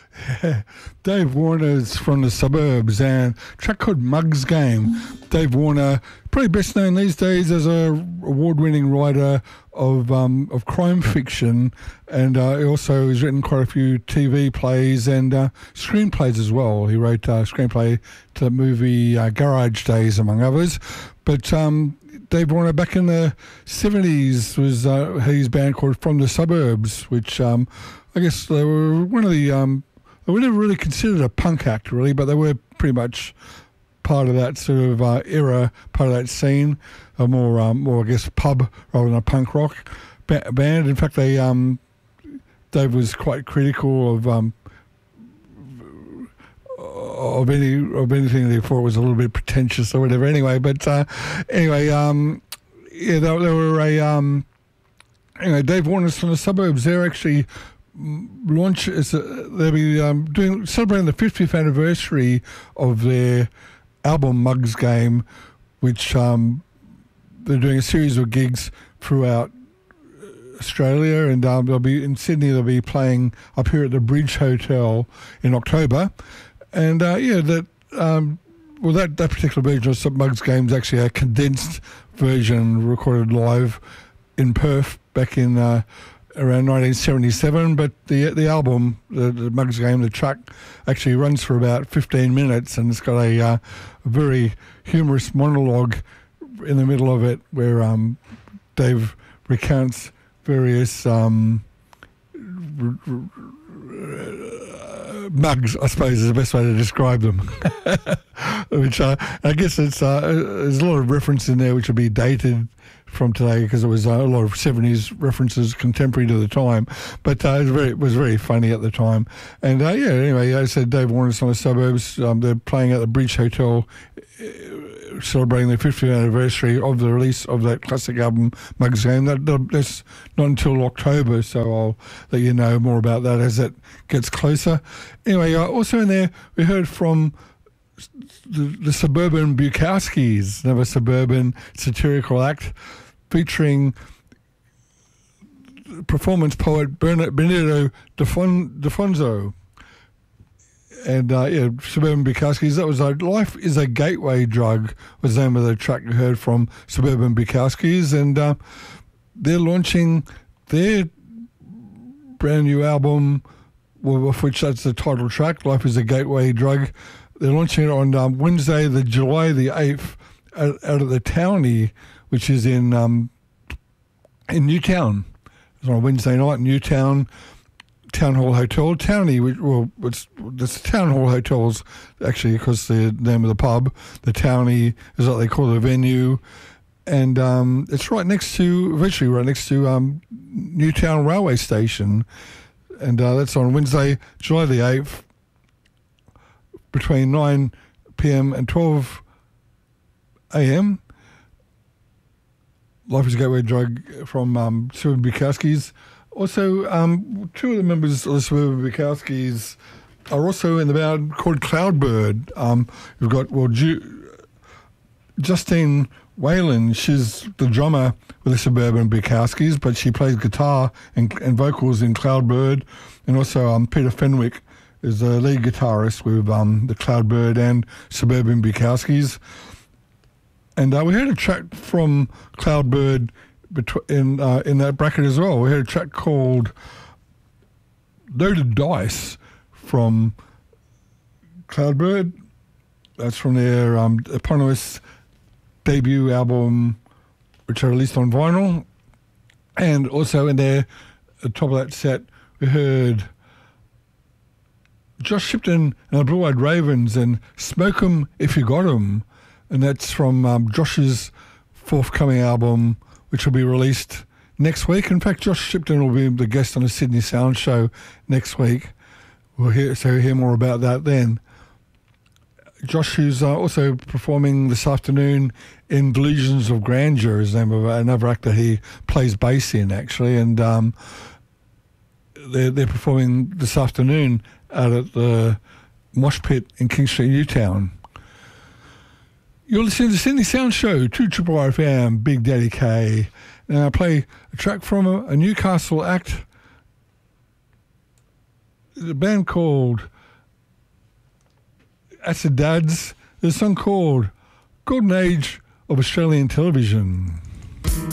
Dave Warner's from the Suburbs and a track called Mug's Game. Dave Warner, probably best known these days as a award-winning writer of crime fiction, and he also has written quite a few TV plays and screenplays as well. He wrote a screenplay to the movie Garage Days, among others. But Dave Warner back in the 70s was his band called From the Suburbs, which I guess they were one of the... they were never really considered a punk act, really, but they were pretty much part of that sort of era, part of that scene, a more I guess, pub rather than a punk rock band. In fact, Dave was quite critical of anything they thought was a little bit pretentious or whatever. Anyway, but yeah, they were anyway, Dave Warner's From the Suburbs. They're actually they'll be celebrating the 50th anniversary of their album Mug's Game, which they're doing a series of gigs throughout Australia, and they'll be in Sydney. They'll be playing up here at the Bridge Hotel in October, and that particular version of Mug's Game is actually a condensed version recorded live in Perth back in around 1977, but the album, the Mug's Game, the track actually runs for about 15 minutes, and it's got a very humorous monologue in the middle of it where Dave recounts various mugs, I suppose is the best way to describe them. Which I guess there's a lot of reference in there which will be dated from today because it was a lot of 70s references contemporary to the time, but it was very funny at the time. And anyway, I said Dave Warner's From the Suburbs. They're playing at the Bridge Hotel, celebrating the 50th anniversary of the release of that classic album Mug's Game. That's not until October, so I'll let you know more about that as it gets closer. Anyway, also in there we heard from the Suburban Bukowskis, another suburban satirical act featuring performance poet Benedetto D'Afonso. And Suburban Bukowskis, that was Life is a Gateway Drug was the name of the track you heard from Suburban Bukowskis, and they're launching their brand new album, of which that's the title track, Life is a Gateway Drug. They're launching it on Wednesday, July the 8th, out of the Townie, which is in Newtown. It's on a Wednesday night in Newtown, Town Hall Hotel. Townie, it's Town Hall Hotels, actually, because the name of the pub. The Townie is what they call the venue. And it's virtually right next to Newtown Railway Station. And that's on Wednesday, July the 8th, between 9 p.m. and 12 a.m. Life is a Gateway Drug from Suburban Bukowskis. Also, two of the members of the Suburban Bukowskis are also in the band called Cloudbird. We've got, Justine Whalen. She's the drummer with the Suburban Bukowskis, but she plays guitar and vocals in Cloudbird. And also Peter Fenwick is the lead guitarist with the Cloudbird and Suburban Bukowskis. And we heard a track from Cloudbird in that bracket as well. We heard a track called Loaded Dice from Cloudbird. That's from their eponymous debut album, which I released on vinyl. And also in there, at the top of that set, we heard Josh Shipton and the Blue Eyed Ravens and Smoke 'Em If You Got 'Em. And that's from Josh's forthcoming album, which will be released next week. In fact, Josh Shipton will be the guest on the Sydney Sound Show next week. We'll hear more about that then. Josh, who's also performing this afternoon in Delusions of Grandeur, is the name of another actor he plays bass in, actually. And they're performing this afternoon out at the Mosh Pit in King Street, Newtown. You're listening to the Sydney Sound Show, 2RRR FM, Big Daddy K. Now I play a track from a Newcastle act. a band called Acid Dads. There's a song called Golden Age of Australian Television.